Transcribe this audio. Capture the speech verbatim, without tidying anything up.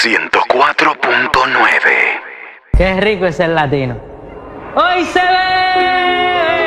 ciento cuatro punto nueve. Qué rico es el latino. Hoy se ve